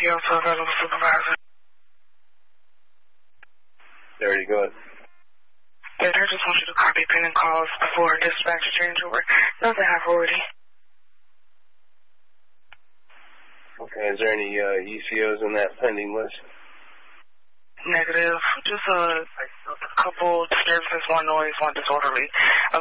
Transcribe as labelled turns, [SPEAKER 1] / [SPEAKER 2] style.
[SPEAKER 1] radio to available supervisor.
[SPEAKER 2] There you go.
[SPEAKER 1] Yeah, I just want you to copy pending calls before dispatch change over. Nothing have already.
[SPEAKER 2] Okay, is there any ECOs in that pending list?
[SPEAKER 1] Negative. Just a couple disturbances, one noise, one disorderly.